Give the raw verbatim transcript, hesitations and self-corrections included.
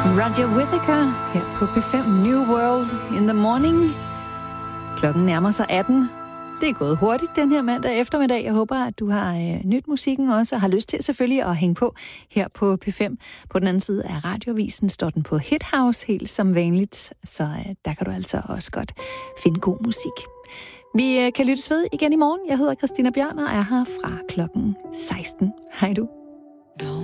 Roger Whittaker her på P fem New World in the Morning. Klokken nærmer sig atten. Det er gået hurtigt den her mandag eftermiddag. Jeg håber, at du har øh, nyt musikken også, og har lyst til selvfølgelig at hænge på her på P fem. På den anden side af radioavisen står den på Hit House, helt som vanligt. Så øh, der kan du altså også godt finde god musik. Vi øh, kan lyttes ved igen i morgen. Jeg hedder Christina Bjørn og er her fra klokken seksten. Hej du.